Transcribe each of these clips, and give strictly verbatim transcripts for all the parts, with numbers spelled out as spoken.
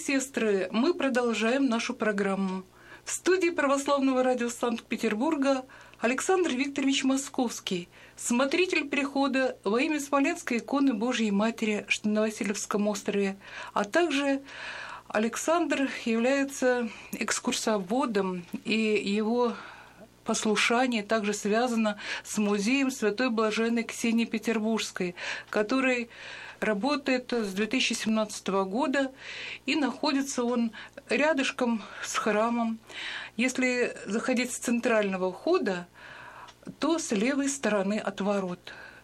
сестры, мы продолжаем нашу программу. В студии Православного радио Санкт-Петербурга Александр Викторович Московский, смотритель прихода во имя Смоленской иконы Божьей Матери, что на Васильевском острове, а также Александр является экскурсоводом, и его послушание также связано с музеем Святой Блаженной Ксении Петербургской, который работает с две тысячи семнадцатого года, и находится он рядышком с храмом. Если заходить с центрального входа, то с левой стороны от ворот.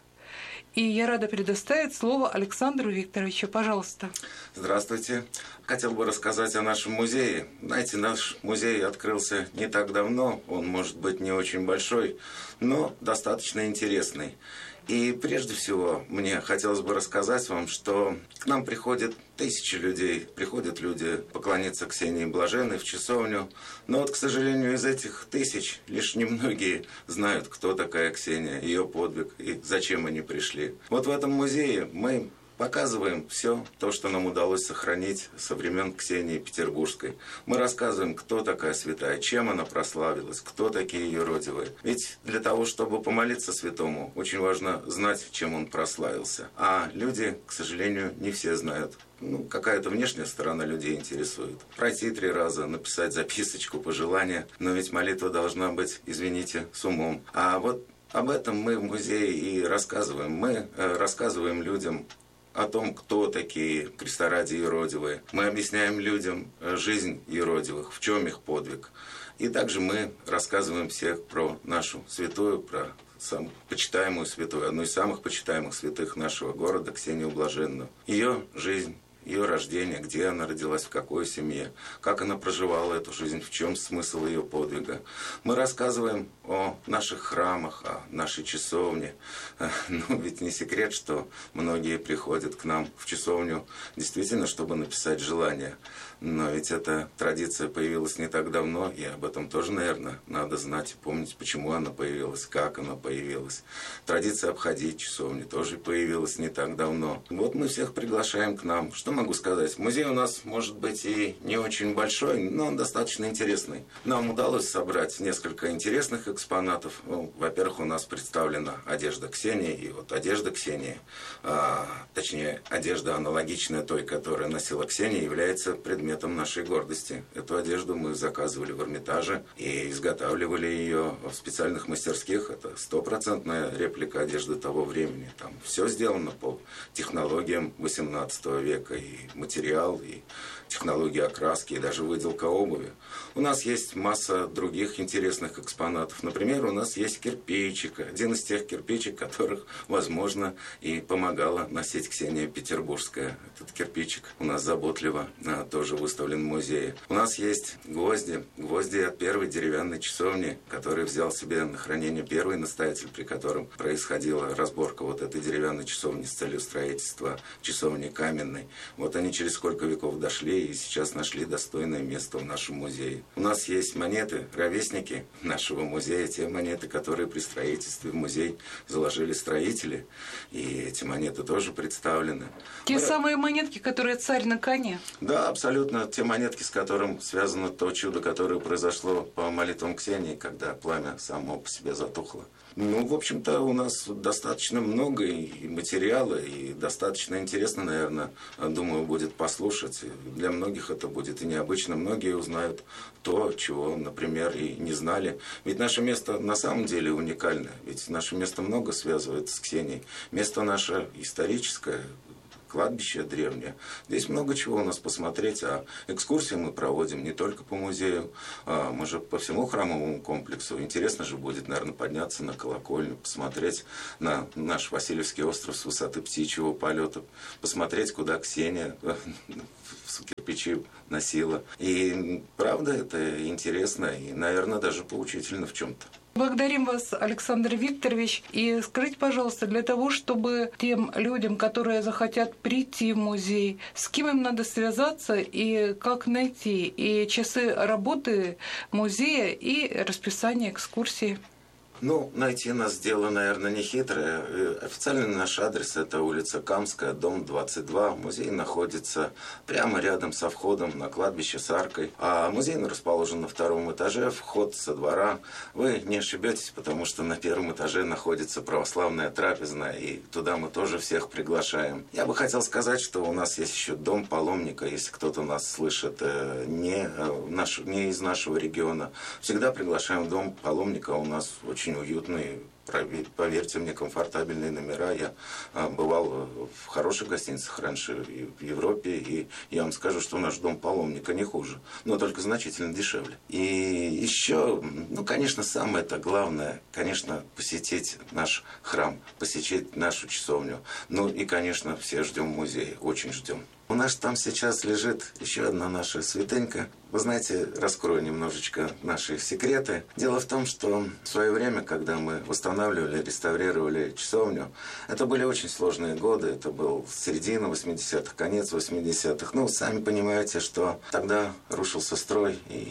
И я рада предоставить слово Александру Викторовичу. Пожалуйста. Здравствуйте. Хотел бы рассказать о нашем музее. Знаете, наш музей открылся не так давно. Он, может быть, не очень большой, но достаточно интересный. И прежде всего мне хотелось бы рассказать вам, что к нам приходят тысячи людей, приходят люди поклониться Ксении Блаженной в часовню. Но вот, к сожалению, из этих тысяч лишь немногие знают, кто такая Ксения, ее подвиг и зачем они пришли. Вот в этом музее мы показываем все то, что нам удалось сохранить со времен Ксении Петербургской. Мы рассказываем, кто такая святая, чем она прославилась, кто такие ее родивые. Ведь для того, чтобы помолиться святому, очень важно знать, чем он прославился. А люди, к сожалению, не все знают. Ну, какая-то внешняя сторона людей интересует. Пройти три раза, написать записочку, пожелания. Но ведь молитва должна быть, извините, с умом. А вот об этом мы в музее и рассказываем. Мы э, рассказываем людям о том, кто такие кресторади Еродивые. Мы объясняем людям жизнь Еродивых, в чем их подвиг. И также мы рассказываем всех про нашу святую, про самую почитаемую святую, одну из самых почитаемых святых нашего города, Ксению Блаженную. Ее жизнь, ее рождение, где она родилась, в какой семье, как она проживала эту жизнь, в чем смысл ее подвига. Мы рассказываем о наших храмах, о нашей часовне. Ну, ведь не секрет, что многие приходят к нам в часовню действительно, чтобы написать желание. Но ведь эта традиция появилась не так давно, и об этом тоже, наверное, надо знать и помнить, почему она появилась, как она появилась. Традиция обходить часовню тоже появилась не так давно. Вот мы всех приглашаем к нам. Что могу сказать? Музей у нас, может быть, и не очень большой, но он достаточно интересный. Нам удалось собрать несколько интересных экспонатов. Ну, во-первых, у нас представлена одежда Ксении, и вот одежда Ксении, а, точнее, одежда аналогичная той, которую носила Ксения, является предметом нашей гордости. Эту одежду мы заказывали в Эрмитаже и изготавливали ее в специальных мастерских. Это стопроцентная реплика одежды того времени. Там все сделано по технологиям восемнадцатого века. И материал, и технологии окраски, и даже выделка обуви. У нас есть масса других интересных экспонатов. Например, у нас есть кирпичик. Один из тех кирпичик, которых, возможно, и помогала носить Ксения Петербургская. Этот кирпичик у нас заботливо а, тоже выставлен в музее. У нас есть гвозди. Гвозди от первой деревянной часовни, который взял себе на хранение первый настоятель, при котором происходила разборка вот этой деревянной часовни с целью строительства часовни каменной. Вот они через сколько веков дошли и сейчас нашли достойное место в нашем музее. У нас есть монеты, ровесники нашего музея, те монеты, которые при строительстве в музей заложили строители, и эти монеты тоже представлены. Те Мы... самые монетки, которые царь на коне. Да, абсолютно. Те монетки, с которым связано то чудо, которое произошло по молитвам Ксении, когда пламя само по себе затухло. Ну, в общем-то, у нас достаточно много и материала, и достаточно интересно, наверное, думаю, будет послушать. Для многих это будет и необычно. Многие узнают то, чего, например, и не знали. Ведь наше место на самом деле уникальное. Ведь наше место много связывает с Ксенией. Место наше историческое, кладбище древнее. Здесь много чего у нас посмотреть, а экскурсии мы проводим не только по музею, а мы же по всему храмовому комплексу. Интересно же будет, наверное, подняться на колокольню, посмотреть на наш Васильевский остров с высоты птичьего полета, посмотреть, куда Ксения кирпичи носила. И правда, это интересно и, наверное, даже поучительно в чем-то. Благодарим вас, Александр Викторович. И скажите, пожалуйста, для того, чтобы тем людям, которые захотят прийти в музей, с кем им надо связаться и как найти, и часы работы музея, и расписание экскурсий? Ну, найти нас дело, наверное, не хитрое. Официальный наш адрес – это улица Камская, дом двадцать два. Музей находится прямо рядом со входом на кладбище с аркой. А музей расположен на втором этаже, вход со двора. Вы не ошибетесь, потому что на первом этаже находится православная трапезная, и туда мы тоже всех приглашаем. Я бы хотел сказать, что у нас есть еще дом паломника, если кто-то нас слышит не, наш, не из нашего региона. Всегда приглашаем в дом паломника, у нас очень уютный, поверьте мне, комфортабельные номера. Я бывал в хороших гостиницах раньше и в Европе, и я вам скажу, что наш дом паломника не хуже, но только значительно дешевле. И еще, ну, конечно, самое-то главное, конечно, посетить наш храм, посетить нашу часовню. Ну и, конечно, все ждем музей, очень ждем. У нас там сейчас лежит еще одна наша святынька. Вы знаете, раскрою немножечко наши секреты. Дело в том, что в свое время, когда мы восстанавливали, реставрировали часовню, это были очень сложные годы. Это был середина восьмидесятых, конец восьмидесятых. Ну, сами понимаете, что тогда рушился строй, и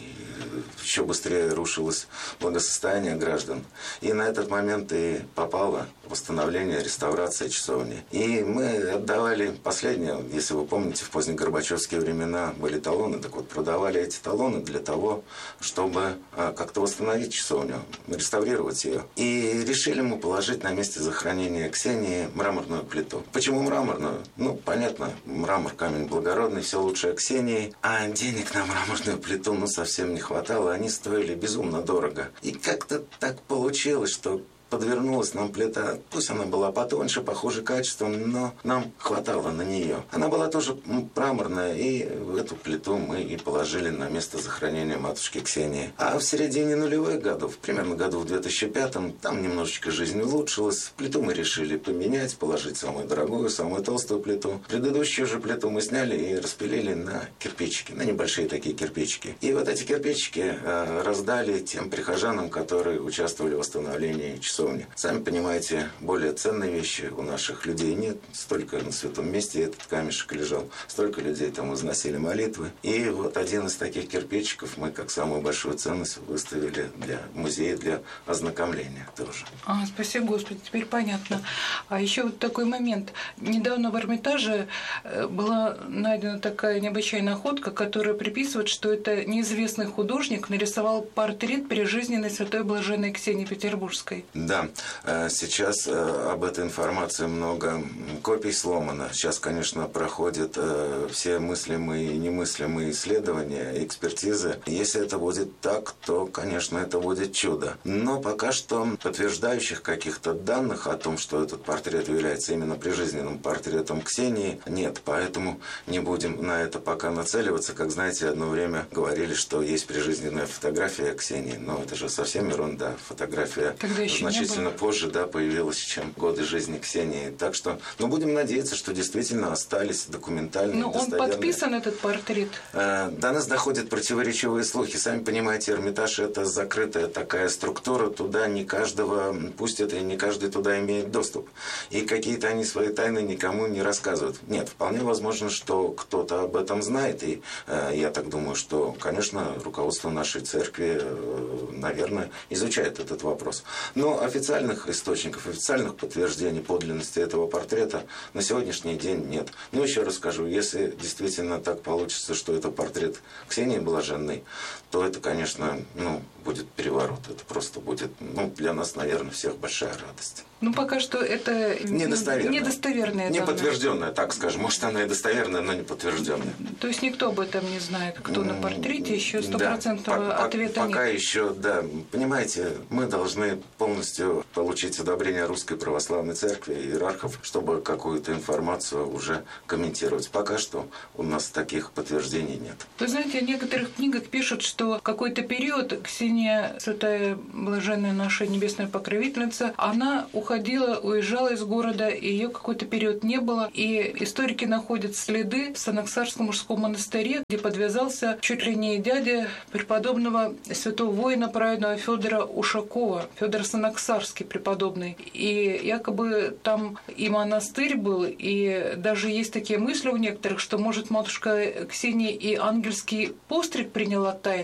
еще быстрее рушилось благосостояние граждан. И на этот момент и попало восстановление, реставрация часовни. И мы отдавали последнее, если вы помните, в поздние горбачевские времена были талоны, так вот продавали эти талоны для того, чтобы а, как-то восстановить часовню, реставрировать ее. И решили мы положить на месте захоронения Ксении мраморную плиту. Почему мраморную? Ну, понятно, мрамор, камень благородный, все лучшее Ксении, а денег на мраморную плиту ну совсем не хватало, они стоили безумно дорого. И как-то так получилось, что подвернулась нам плита, пусть она была потоньше, похуже качеством, но нам хватало на нее. Она была тоже мраморная, и эту плиту мы и положили на место захоронения матушки Ксении. А в середине нулевых годов, примерно году в две тысячи пятом, там немножечко жизнь улучшилась. Плиту мы решили поменять, положить самую дорогую, самую толстую плиту. Предыдущую же плиту мы сняли и распилили на кирпичики, на небольшие такие кирпичики. И вот эти кирпичики э, раздали тем прихожанам, которые участвовали в восстановлении часов. Сами понимаете, более ценные вещи у наших людей нет. Столько на святом месте этот камешек лежал, столько людей там возносили молитвы. И вот один из таких кирпичиков мы как самую большую ценность выставили для музея, для ознакомления тоже. А, спасибо, Господи, теперь понятно. А еще вот такой момент. Недавно в Эрмитаже была найдена такая необычайная находка, которая приписывает, что это неизвестный художник нарисовал портрет прижизненной святой блаженной Ксении Петербургской. Да, сейчас об этой информации много копий сломано. Сейчас, конечно, проходят все мыслимые и немыслимые исследования, экспертизы. Если это будет так, то, конечно, это будет чудо. Но пока что подтверждающих каких-то данных о том, что этот портрет является именно прижизненным портретом Ксении, нет. Поэтому не будем на это пока нацеливаться. Как знаете, одно время говорили, что есть прижизненная фотография Ксении. Но это же совсем ерунда. Фотография значительно позже, да, появилась, чем годы жизни Ксении. Так что, ну, будем надеяться, что действительно остались документальные, ну, он подписан, этот портрет? Э, до нас доходят противоречивые слухи. Сами понимаете, Эрмитаж – это закрытая такая структура, туда не каждого пустят, и не каждый туда имеет доступ. И какие-то они свои тайны никому не рассказывают. Нет, вполне возможно, что кто-то об этом знает, и э, я так думаю, что, конечно, руководство нашей церкви, э, наверное, изучает этот вопрос. Но официальных источников, официальных подтверждений подлинности этого портрета на сегодняшний день нет. Но еще раз скажу, если действительно так получится, что это портрет Ксении Блаженной, то это, конечно, ну, будет переворот. Это просто будет, ну, для нас, наверное, всех большая радость. Ну, пока что это недостоверная. недостоверная не подтвержденная, так скажем. Может, она и достоверная, но не подтвержденная. То есть никто об этом не знает, кто на портрете, еще стопроцентного да, ответа пока нет. Пока еще, да. Понимаете, мы должны полностью получить одобрение Русской Православной Церкви, иерархов, чтобы какую-то информацию уже комментировать. Пока что у нас таких подтверждений нет. Вы знаете, в некоторых книгах пишут, что какой-то период Ксения, святая блаженная наша небесная покровительница, она уходила, уезжала из города, и ее какой-то период не было. И историки находят следы в Санаксарском мужском монастыре, где подвязался чуть ли не дядя преподобного святого воина праведного Федора Ушакова, Федор Санаксарский преподобный. И якобы там и монастырь был, и даже есть такие мысли у некоторых, что, может, матушка Ксения и ангельский постриг приняла тайно.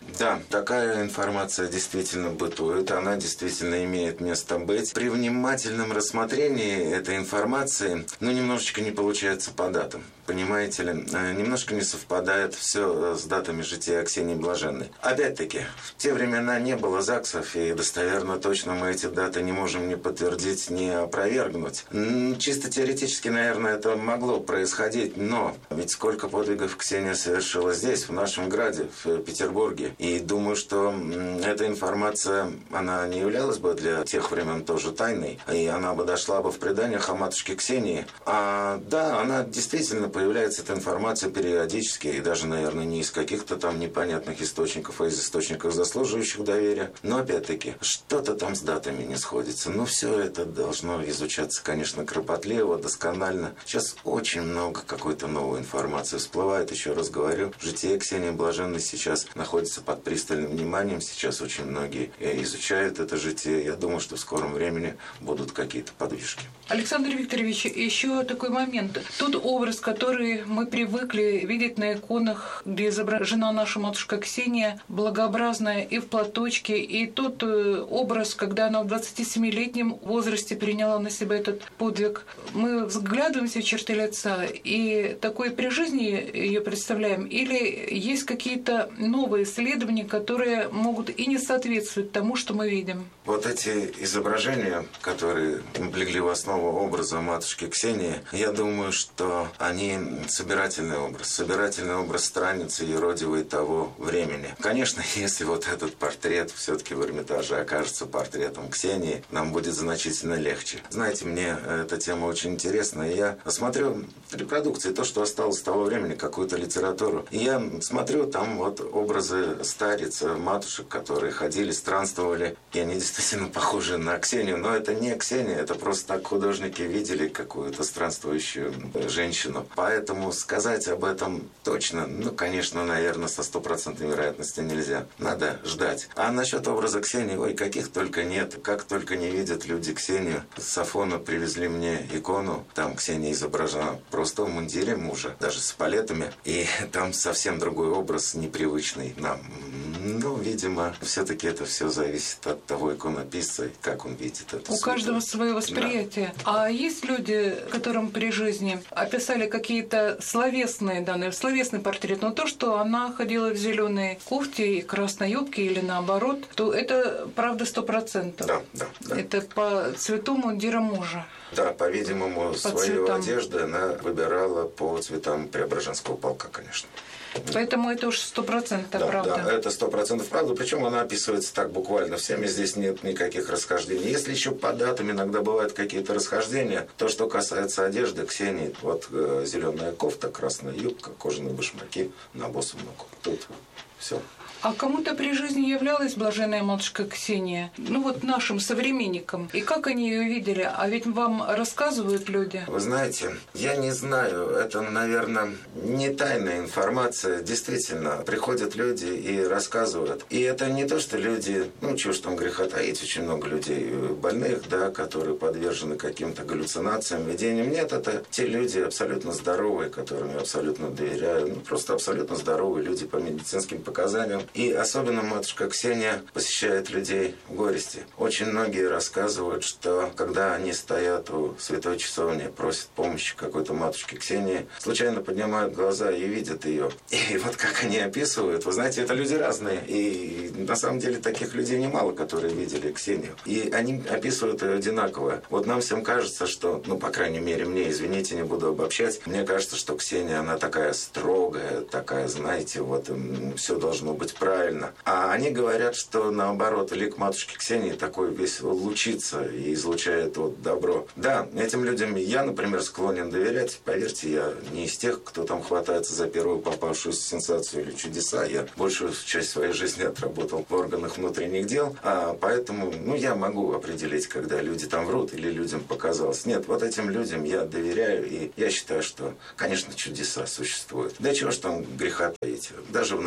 Да, такая информация действительно бытует, она действительно имеет место быть. При внимательном рассмотрении этой информации, ну, немножечко не получается по датам. Понимаете ли, немножко не совпадает все с датами жития Ксении Блаженной. Опять-таки, в те времена не было ЗАГСов, и достоверно точно мы эти даты не можем ни подтвердить, ни опровергнуть. Чисто теоретически, наверное, это могло происходить, но ведь сколько подвигов Ксения совершила здесь, в нашем граде, в Петербурге. И думаю, что эта информация, она не являлась бы для тех времен тоже тайной, и она бы дошла бы в преданиях о матушке Ксении. А да, она действительно появляется эта информация периодически, и даже, наверное, не из каких-то там непонятных источников, а из источников, заслуживающих доверия. Но, опять-таки, что-то там с датами не сходится. Но все это должно изучаться, конечно, кропотливо, досконально. Сейчас очень много какой-то новой информации всплывает. Еще раз говорю, житие Ксении Блаженной сейчас находится под пристальным вниманием. Сейчас очень многие изучают это житие. Я думаю, что в скором времени будут какие-то подвижки. Александр Викторович, еще такой момент. Тот образ, который мы привыкли видеть на иконах, где изображена наша матушка Ксения, благообразная и в платочке, и тот образ, когда она в двадцатисемилетнем возрасте приняла на себя этот подвиг. Мы взглядываемся в черты лица, и такое при жизни ее представляем, или есть какие-то новые исследования, которые могут и не соответствовать тому, что мы видим? Вот эти изображения, которые легли в основу образа матушки Ксении, я думаю, что они собирательный образ, собирательный образ страницы юродивой того времени. Конечно, если вот этот портрет все-таки в Эрмитаже окажется портретом Ксении, нам будет значительно легче. Знаете, мне эта тема очень интересна, и я смотрю репродукции, то, что осталось с того времени, какую-то литературу, и я смотрю там вот образы стариц, матушек, которые ходили, странствовали, и они действительно похожи на Ксению, но это не Ксения, это просто так художники видели какую-то странствующую женщину. Поэтому сказать об этом точно, ну, конечно, наверное, со стопроцентной вероятностью нельзя. Надо ждать. А насчет образа Ксении, ой, каких только нет. Как только не видят люди Ксению. С Афона привезли мне икону. Там Ксения изображена просто в мундире мужа, даже с палетами. И там совсем другой образ, непривычный нам. Ну, видимо, все-таки это все зависит от того иконописца, как он видит это. У каждого свое восприятие. Да. А есть люди, которым при жизни описали какие-то словесные данные, словесный портрет, но то, что она ходила в зеленой кофте и красной юбке или наоборот, то это правда сто процентов. Да, да, да. Это по цвету мундира мужа. Да, по-видимому, по свою цветам. одежду она выбирала по цветам Преображенского полка, конечно. Поэтому это уж сто процентов да, правда. Да, это сто процентов правда. Причем она описывается так буквально всеми. Здесь нет никаких расхождений. Если еще по датам иногда бывают какие-то расхождения, то, что касается одежды Ксении, вот э, зеленая кофта, красная юбка, кожаные башмаки на босу ногу. Тут все. А кому-то при жизни являлась блаженная матушка Ксения? Ну вот нашим современникам. И как они ее видели? А ведь вам рассказывают люди. Вы знаете, я не знаю, это, наверное, не тайная информация. Действительно, приходят люди и рассказывают. И это не то, что люди, ну, чего ж там греха таить, очень много людей больных, да, которые подвержены каким-то галлюцинациям, видениям. Нет, это те люди абсолютно здоровые, которым я абсолютно доверяю. Ну, просто абсолютно здоровые люди по медицинским показаниям. И особенно матушка Ксения посещает людей в горести. Очень многие рассказывают, что когда они стоят у святой часовни, просят помощи какой-то матушке Ксении, случайно поднимают глаза и видят ее. И вот как они описывают, вы знаете, это люди разные. И на самом деле таких людей немало, которые видели Ксению. И они описывают ее одинаково. Вот нам всем кажется, что, ну, по крайней мере, мне, извините, не буду обобщать, мне кажется, что Ксения, она такая строгая, такая, знаете, вот все должно быть правильно. А они говорят, что наоборот, лик матушки Ксении такой весь лучится и излучает вот добро. Да, этим людям я, например, склонен доверять. Поверьте, я не из тех, кто там хватается за первую попавшуюся сенсацию или чудеса. Я большую часть своей жизни отработал в органах внутренних дел, а поэтому, ну, я могу определить, когда люди там врут или людям показалось. Нет, вот этим людям я доверяю, и я считаю, что, конечно, чудеса существуют. Да чего ж там греха таить. Даже в нашем музее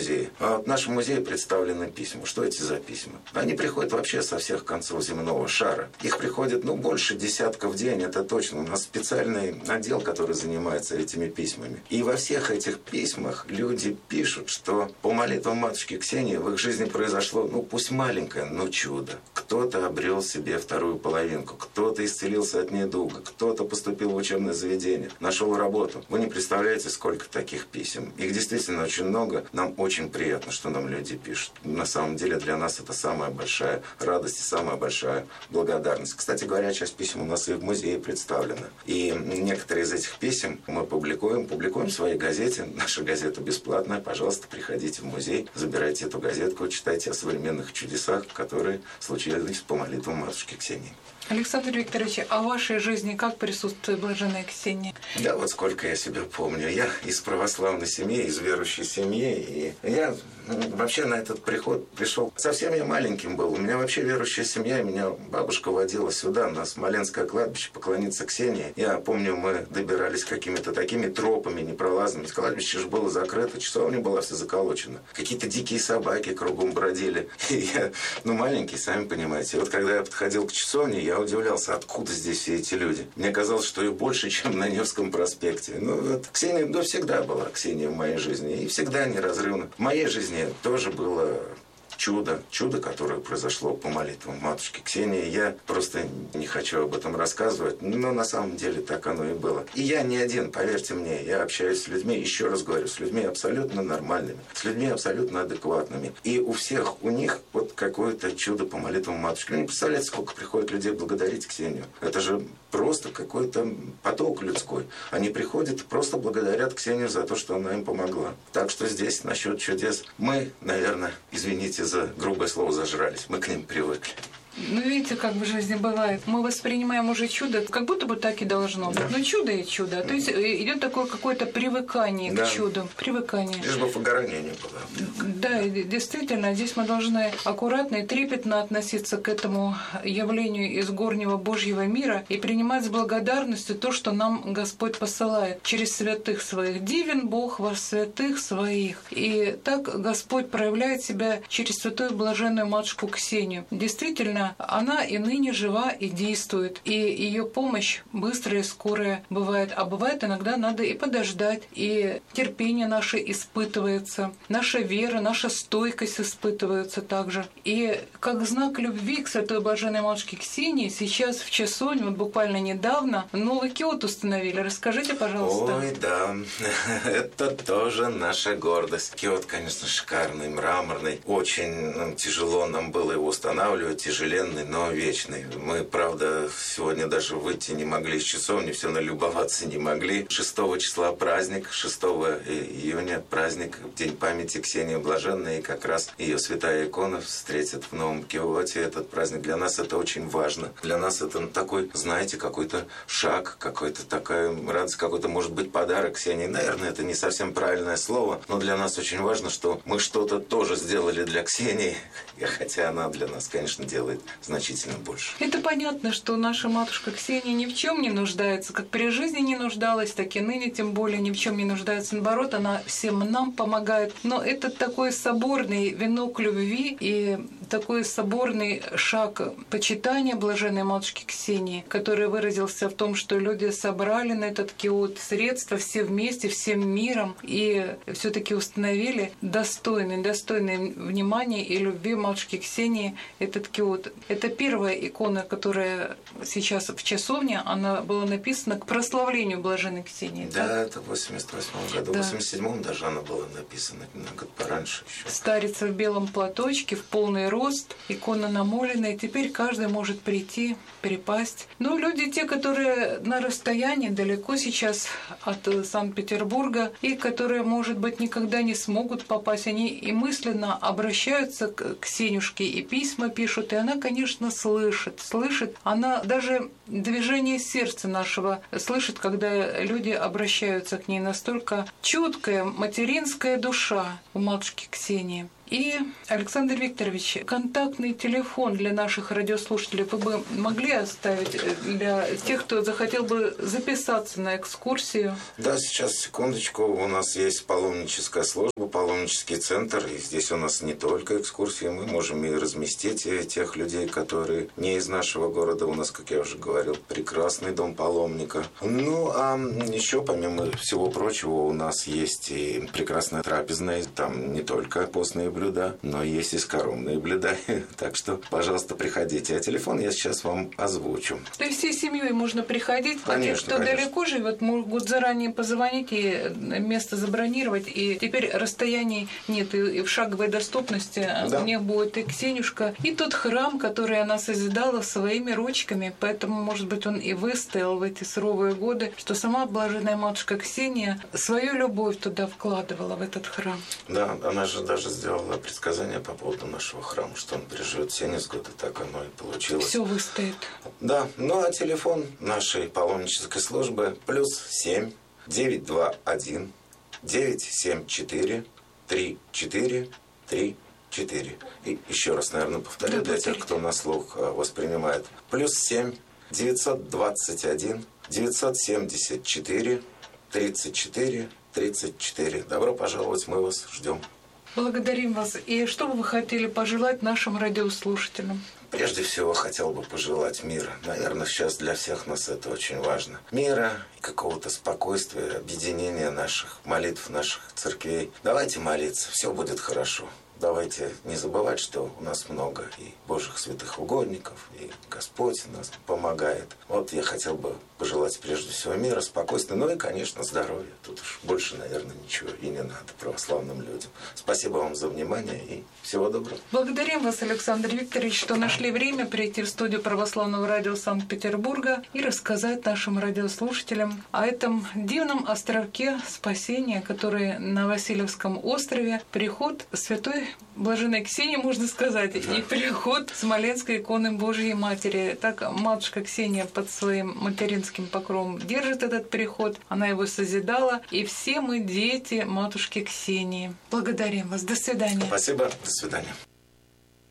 музее. А в нашем музее представлены письма. Что эти за письма? Они приходят вообще со всех концов земного шара. Их приходит, ну, больше десятка в день, это точно. У нас специальный отдел, который занимается этими письмами. И во всех этих письмах люди пишут, что по молитвам матушки Ксении в их жизни произошло, ну, пусть маленькое, но чудо. Кто-то обрел себе вторую половинку, кто-то исцелился от недуга, кто-то поступил в учебное заведение, нашел работу. Вы не представляете, сколько таких писем. Их действительно очень много. Нам очень приятно, что нам люди пишут. На самом деле для нас это самая большая радость и самая большая благодарность. Кстати говоря, часть писем у нас и в музее представлена. И некоторые из этих писем мы публикуем, публикуем в своей газете. Наша газета бесплатная. Пожалуйста, приходите в музей, забирайте эту газетку, читайте о современных чудесах, которые случились по молитвам матушки Ксении. Александр Викторович, а в вашей жизни как присутствует блаженная Ксения? Да, вот сколько я себя помню. Я из православной семьи, из верующей семьи. И я вообще на этот приход пришел. Совсем я маленьким был. У меня вообще верующая семья. Меня бабушка водила сюда, на Смоленское кладбище, поклониться Ксении. Я помню, мы добирались какими-то такими тропами непролазными. Кладбище же было закрыто, часовня была вся заколочена. Какие-то дикие собаки кругом бродили. И я, ну, маленький, сами понимаете. И вот когда я подходил к часовне, я удивлялся, откуда здесь все эти люди. Мне казалось, что и больше, чем на Невском проспекте. Ну, вот Ксения, ну, всегда была Ксения в моей жизни. И всегда неразрывно. В моей жизни тоже было чудо. Чудо, которое произошло по молитвам матушки Ксении. Я просто не хочу об этом рассказывать, но на самом деле так оно и было. И я не один, поверьте мне. Я общаюсь с людьми, еще раз говорю, с людьми абсолютно нормальными, с людьми абсолютно адекватными. И у всех, у них вот какое-то чудо по молитвам матушки. Вы не представляете, сколько приходит людей благодарить Ксению. Это же просто какой-то поток людской. Они приходят и просто благодарят Ксению за то, что она им помогла. Так что здесь насчет чудес мы, наверное, извините за грубое слово, зажрались. Мы к ним привыкли. Ну, видите, как в жизни бывает. Мы воспринимаем уже чудо, как будто бы так и должно быть. Да. Но чудо и чудо. То есть идет такое какое-то привыкание, да, к чуду. Привыкание. Лишь бы выгорания не было. Да, действительно, здесь мы должны аккуратно и трепетно относиться к этому явлению из горнего Божьего мира и принимать с благодарностью то, что нам Господь посылает через святых своих. Дивен Бог во святых своих. И так Господь проявляет себя через святую блаженную матушку Ксению. Действительно, она и ныне жива и действует, и ее помощь быстрая и скорая бывает, а бывает иногда надо и подождать, и терпение наше испытывается, наша вера, наша стойкость испытываются также. И как знак любви к святой блаженной матушке Ксении сейчас в Часовне, вот буквально недавно, новый киот установили. Расскажите, пожалуйста. Ой, да, это тоже наша гордость. Киот, конечно, шикарный, мраморный, очень тяжело нам было его устанавливать, тяжелее, но вечный. Мы, правда, сегодня даже выйти не могли из часовни, все налюбоваться не могли. шестого числа праздник, шестого июня праздник, День памяти Ксении Блаженной, и как раз ее святая икона встретит в Новом Киоте. Этот праздник для нас это очень важно. Для нас это такой, знаете, какой-то шаг, какой-то такая радость, какой-то, может быть, подарок Ксении. Наверное, это не совсем правильное слово, но для нас очень важно, что мы что-то тоже сделали для Ксении, хотя она для нас, конечно, делает значительно больше. Это понятно, что наша матушка Ксения ни в чем не нуждается, как при жизни не нуждалась, так и ныне тем более ни в чем не нуждается. Наоборот, она всем нам помогает. Но это такой соборный венок любви и такой соборный шаг почитания блаженной матушки Ксении, который выразился в том, что люди собрали на этот киот средства все вместе, всем миром, и все-таки установили достойный, достойный внимания и любви матушки Ксении этот киот. Это первая икона, которая сейчас в Часовне, она была написана к прославлению блаженной Ксении. Да, так? Это в восемьдесят восьмом году, в да. восемьдесят седьмом даже она была написана, на год пораньше еще. Старица в белом платочке, в полный рост, икона намоленная, теперь каждый может прийти, припасть. Но люди, те, которые на расстоянии, далеко сейчас от Санкт-Петербурга, и которые, может быть, никогда не смогут попасть, они и мысленно обращаются к Ксенюшке, и письма пишут, и она, конечно, слышит, слышит. Она даже движение сердца нашего слышит, когда люди обращаются к ней. Настолько чуткая материнская душа у матушки Ксении. И, Александр Викторович, контактный телефон для наших радиослушателей вы бы могли оставить для тех, кто захотел бы записаться на экскурсию? Да, сейчас, секундочку, у нас есть паломническая служба, паломнический центр, и здесь у нас не только экскурсии, мы можем и разместить тех людей, которые не из нашего города. У нас, как я уже говорил, прекрасный дом паломника. Ну, а еще, помимо всего прочего, у нас есть и прекрасная трапезная, там не только постные блюда, но есть и скоромные блюда. Так что, пожалуйста, приходите. А телефон я сейчас вам озвучу. То есть всей семьей можно приходить, конечно, а те, кто конечно. далеко живет, могут заранее позвонить и место забронировать. И теперь расстояний нет, и в шаговой доступности. Да. У них будет и Ксенюшка, и тот храм, который она созидала своими ручками. Поэтому, может быть, он и выстоял в эти суровые годы, что сама блаженная матушка Ксения свою любовь туда вкладывала, в этот храм. Да, она же даже сделала предсказание по поводу нашего храма, что он переживет семьдесят год, и так оно и получилось. Все выстоит. Да, ну а телефон нашей паломнической службы плюс семь девять два один девять семь четыре три четыре три четыре. И еще раз, наверное, повторю, да, для тех, кто на слух воспринимает. Плюс семь девятьсот двадцать один девятьсот семьдесят четыре тридцать четыре тридцать четыре. Добро пожаловать, мы вас ждем. Благодарим вас. И что бы вы хотели пожелать нашим радиослушателям? Прежде всего, хотел бы пожелать мира. Наверное, сейчас для всех нас это очень важно. Мира, какого-то спокойствия, объединения наших молитв, наших церквей. Давайте молиться, все будет хорошо. Давайте не забывать, что у нас много и Божьих святых угодников, и Господь нас помогает. Вот я хотел бы пожелать прежде всего мира, спокойствия, ну и, конечно, здоровья. Тут уж больше, наверное, ничего и не надо православным людям. Спасибо вам за внимание и всего доброго. Благодарим вас, Александр Викторович, что нашли время прийти в студию Православного радио Санкт-Петербурга и рассказать нашим радиослушателям о этом дивном островке спасения, который на Васильевском острове, приход святой блаженной Ксении, можно сказать, и приход Смоленской иконы Божьей Матери. Так матушка Ксения под своим материнским покровом держит этот приход, она его созидала, и все мы дети матушки Ксении. Благодарим вас. До свидания. Спасибо. До свидания.